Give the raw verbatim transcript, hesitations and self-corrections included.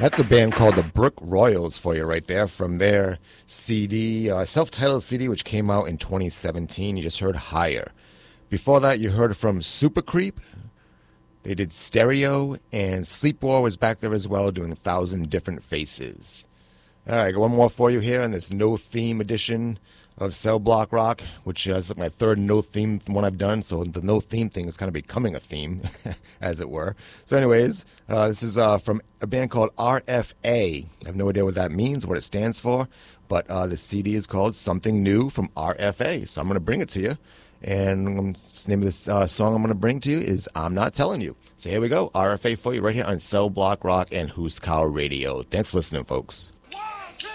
That's a band called the Brook Royals for you right there from their C D, uh, self-titled C D, which came out in twenty seventeen. You just heard Higher. Before that, you heard from Super Creep. They did Stereo, and Sleepwalker was back there as well doing A Thousand Different Faces. All right, got one more for you here in this no-theme edition of Cell Block Rock, which is like my third no-theme one I've done, so the no-theme thing is kind of becoming a theme, as it were. So anyways, uh, this is uh, from a band called R F A. I have no idea what that means, what it stands for, but uh, the C D is called Something New from R F A, so I'm going to bring it to you. And um, the name of this uh, song I'm going to bring to you is I'm Not Telling You. So here we go, R F A for you right here on Cell Block Rock and Huskar Radio. Thanks for listening, folks.